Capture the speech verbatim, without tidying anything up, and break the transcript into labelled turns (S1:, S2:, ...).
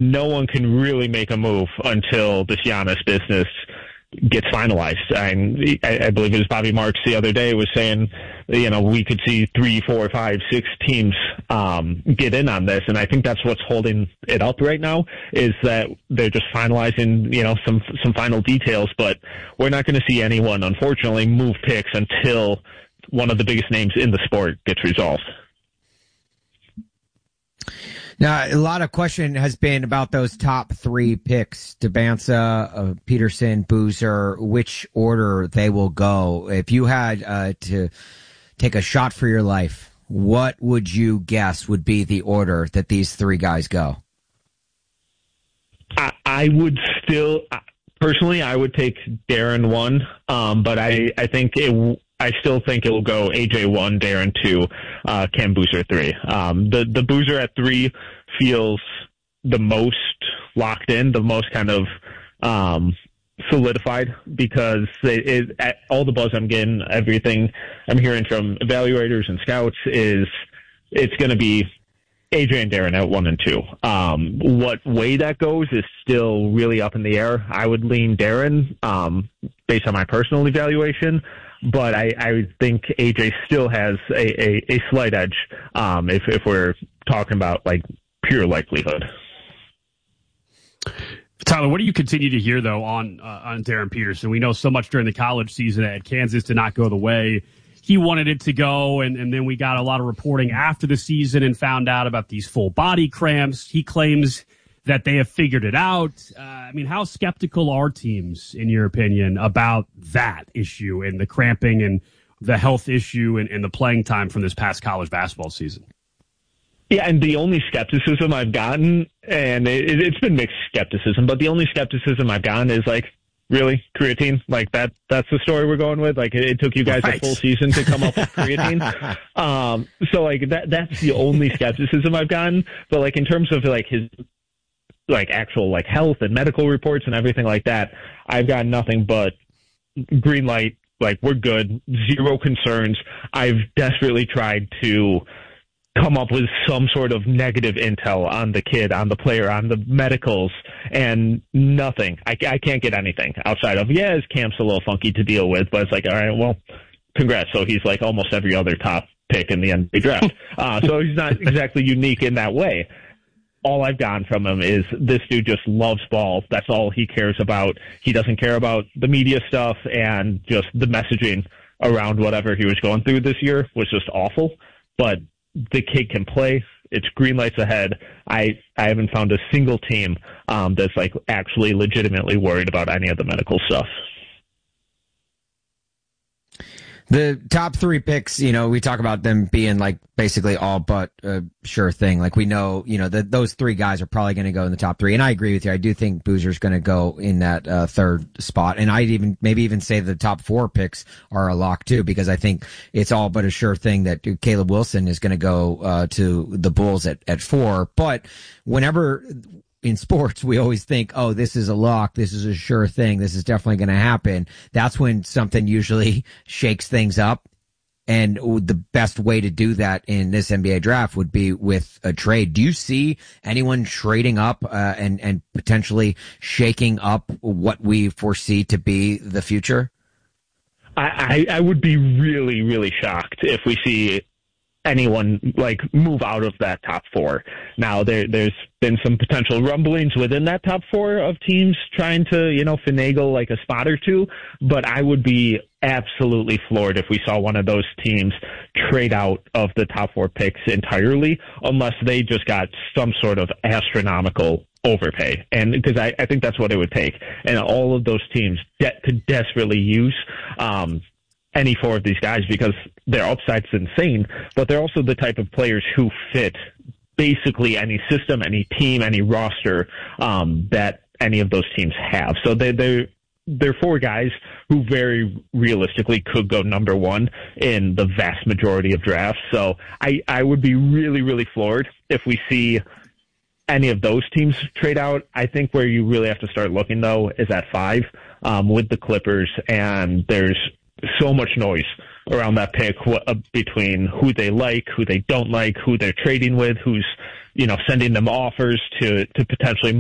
S1: no one can really make a move until this Giannis business gets finalized. And I, I believe it was Bobby Marks the other day was saying, you know, we could see three, four, five, six teams um, get in on this. And I think that's what's holding it up right now is that they're just finalizing, you know, some some final details. But we're not going to see anyone, unfortunately, move picks until one of the biggest names in the sport gets resolved.
S2: Now, a lot of question has been about those top three picks, Debanza, uh, Peterson, Boozer, which order they will go. If you had uh, to take a shot for your life, what would you guess would be the order that these three guys go?
S1: I, I would still, personally, I would take Deron one, um, but I, I think it I still think it will go A J one, Deron two, uh, Cam Boozer three. Um, the, the Boozer at three feels the most locked in, the most kind of, um, solidified because it, it, at all the buzz I'm getting, everything I'm hearing from evaluators and scouts is it's going to be A J and Deron at one and two. Um, what way that goes is still really up in the air. I would lean Deron, um, based on my personal evaluation. But I, I think A J still has a, a, a slight edge um, if, if we're talking about like pure likelihood.
S3: Tyler, what do you continue to hear though on uh, on Darren Peterson? We know so much during the college season at Kansas did not go the way he wanted it to go, and, and then we got a lot of reporting after the season and found out about these full body cramps. He claims that they have figured it out. Uh, I mean, how skeptical are teams, in your opinion, about that issue and the cramping and the health issue and, and the playing time from this past college basketball season?
S1: Yeah, and the only skepticism I've gotten, and it, it's been mixed skepticism, but the only skepticism I've gotten is like, really, creatine? Like that? That's the story we're going with? Like it, it took you guys right. a full season to come up with creatine? um, so like that, that's the only skepticism I've gotten. But like in terms of like his like actual like health and medical reports and everything like that, I've got nothing but green light. Like we're good, zero concerns. I've desperately tried to come up with some sort of negative intel on the kid, on the player, on the medicals, and nothing. I, I can't get anything outside of, yeah, his camp's a little funky to deal with, but it's like, all right, well, congrats. So he's like almost every other top pick in the N B A draft. Uh, so he's not exactly unique in that way. All I've gotten from him is this dude just loves ball. That's all he cares about. He doesn't care about the media stuff, and just the messaging around whatever he was going through this year was just awful. But the kid can play. It's green lights ahead. I, I haven't found a single team um, that's like actually legitimately worried about any of the medical stuff.
S2: The top three picks, you know, we talk about them being like basically all but a sure thing. Like we know, you know, that those three guys are probably going to go in the top three. And I agree with you. I do think Boozer's going to go in that uh, third spot. And I'd even maybe even say the top four picks are a lock too, because I think it's all but a sure thing that Caleb Wilson is going to go uh, to the Bulls at, at four. But whenever in sports, we always think, oh, this is a lock. This is a sure thing. This is definitely going to happen. That's when something usually shakes things up. And the best way to do that in this N B A draft would be with a trade. Do you see anyone trading up uh, and, and potentially shaking up what we foresee to be the future?
S1: I, I, I would be really, really shocked if we see anyone like move out of that top four. Now there there's been some potential rumblings within that top four of teams trying to, you know, finagle like a spot or two, but I would be absolutely floored if we saw one of those teams trade out of the top four picks entirely, unless they just got some sort of astronomical overpay. And because I, I think that's what it would take. And all of those teams de- could desperately use um any four of these guys because their upside's insane, but they're also the type of players who fit basically any system, any team, any roster um, that any of those teams have. So they, they're, they're four guys who very realistically could go number one in the vast majority of drafts. So I, I would be really, really floored if we see any of those teams trade out. I think where you really have to start looking, though, is at five um, with the Clippers, and there's so much noise around that pick uh, between who they like, who they don't like, who they're trading with, who's, you know, sending them offers to, to potentially